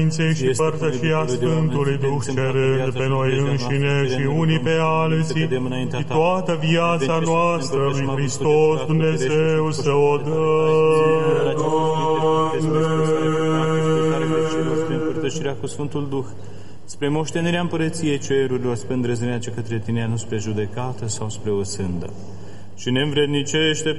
și părtășia Sfântului Duh cerând pe noi înșine și unii pe alții și toată viața noastră lui Hristos Dumnezeu să o dă. Prin părtășirea cu Sfântul Duh, spre moștenirea împărăției cerurilor, spre îndrăznirea ce către tine, nu spre judecată sau spre o sândă. Și ne învrednicește